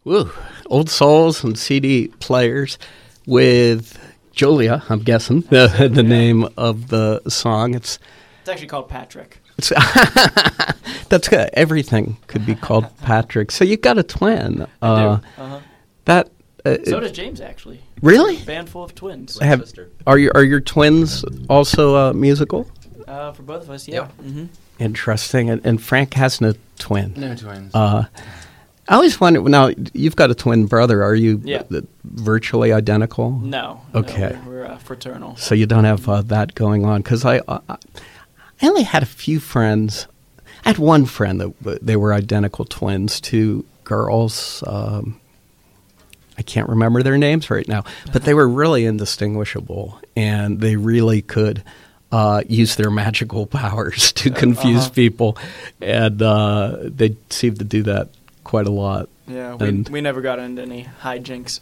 Woo. Old Souls and CD players with Julia, I'm guessing, the name of the song. It's actually called Patrick. That's good. Everything could be called Patrick. So you got a twin. I do. So does James, actually. Really? Band full of twins. Are your twins also musical? For both of us, yeah. Yep. Mm-hmm. Interesting. And Frank has no twin. No twins. I always wonder, now, you've got a twin brother. Are you Yeah. virtually identical? No. Okay. No, we're fraternal. So you don't have that going on. Because I only had a few friends. I had one friend that they were identical twins, two girls. I can't remember their names right now. But they were really indistinguishable. And they really could use their magical powers to confuse people. And they seemed to do that quite a lot. Yeah, And we never got into any hijinks